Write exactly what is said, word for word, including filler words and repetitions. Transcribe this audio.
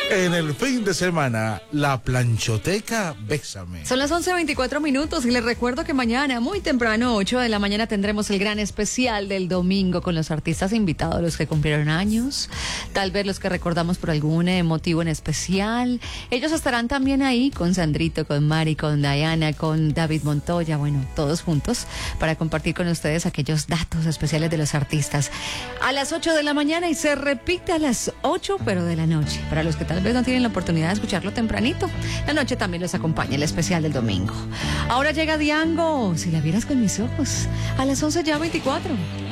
En el fin de semana, la planchoteca Bésame. Son las once veinticuatro minutos y les recuerdo que mañana, muy temprano, ocho de la mañana, tendremos el gran especial del domingo con los artistas invitados, los que cumplieron años, tal vez los que recordamos por algún eh, motivo en especial. Ellos estarán también ahí con Sandrito, con Mari, con Diana, con David Montoya, bueno, todos juntos para compartir con ustedes aquellos datos especiales de los artistas. A las ocho de la mañana y se repite a las ocho, pero de la noche, para los que tal vez no tienen la oportunidad de escucharlo tempranito. La noche también los acompaña el especial del domingo. Ahora llega Diango, si la vieras con mis ojos, a las once ya veinticuatro.